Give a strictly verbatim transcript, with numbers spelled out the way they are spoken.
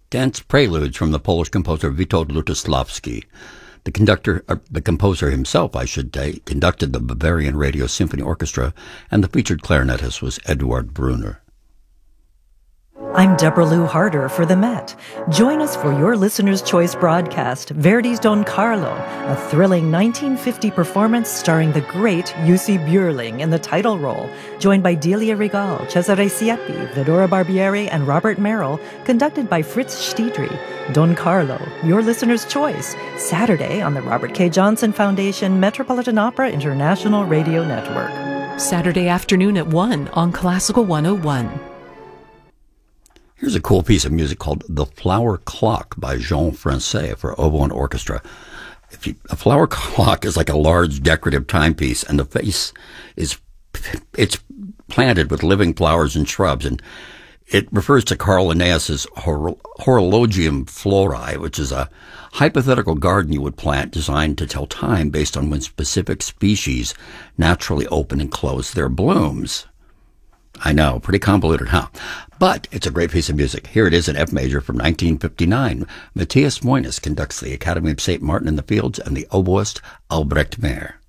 Dance preludes from the Polish composer Witold Lutosławski. The conductor, uh, the composer himself, I should say, conducted the Bavarian Radio Symphony Orchestra, and the featured clarinetist was Eduard Brunner. I'm Deborah Lou Harder for the Met. Join us for your Listener's Choice broadcast, Verdi's Don Carlo, a thrilling nineteen fifty performance starring the great Jussi Björling in the title role, joined by Delia Regal, Cesare Siepi, Vedora Barbieri, and Robert Merrill, conducted by Fritz Stiedry. Don Carlo, your Listener's Choice, Saturday on the Robert K. Johnson Foundation Metropolitan Opera International Radio Network. Saturday afternoon at one on Classical one oh one. Here's a cool piece of music called The Flower Clock by Jean Francais for oboe and orchestra. If you, a flower clock is like a large decorative timepiece, and the face is it's planted with living flowers and shrubs, and it refers to Carl Linnaeus's Hor- Horologium Florae, which is a hypothetical garden you would plant designed to tell time based on when specific species naturally open and close their blooms. I know, pretty convoluted, huh? But it's a great piece of music. Here it is in F major from nineteen fifty-nine. Matthias Moynes conducts the Academy of Saint Martin in the Fields and the oboist Albrecht Meyer.